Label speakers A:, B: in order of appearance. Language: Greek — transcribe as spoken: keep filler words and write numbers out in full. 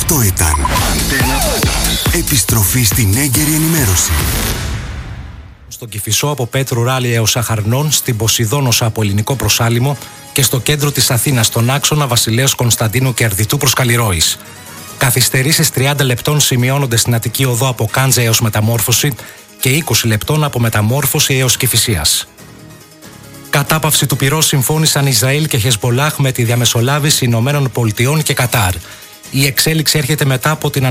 A: Αυτό ήταν. Επιστροφή στην έγκαιρη ενημέρωση.
B: Στον Κηφισό από Πέτρου Ράλι έως Αχαρνών, στην Ποσειδόνωσα από Ελληνικό Προσάλιμο και στο κέντρο της Αθήνας στον άξονα Βασιλέως Κωνσταντίνου και Ερδιτού προς Καλλιρόης. Καθυστερήσεις τριάντα λεπτών σημειώνονται στην Αττική Οδό από Κάντζα έως Μεταμόρφωση και είκοσι λεπτών από Μεταμόρφωση έως Κηφισίας. Κατάπαυση του πυρός συμφώνησαν Ισραήλ και Χεσμπολάχ με τη διαμεσολάβηση Ηνωμένων Πολιτειών και Κατάρ. Η εξέλιξη έρχεται μετά από την